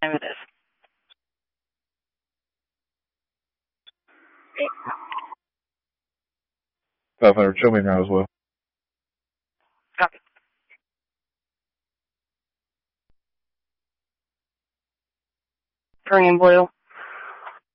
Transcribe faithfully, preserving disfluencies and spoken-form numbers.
time it is. five hundred, show me now as well. Copy. Korean blue.